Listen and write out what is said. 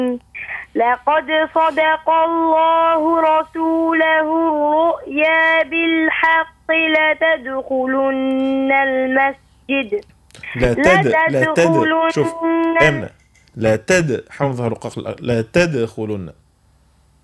لقد صدق الله رسوله الرؤيا بالحق لتدخلن المسجد لا تد شوف امنه، لا تد حمد ظهر رقاق، لا تدخلن،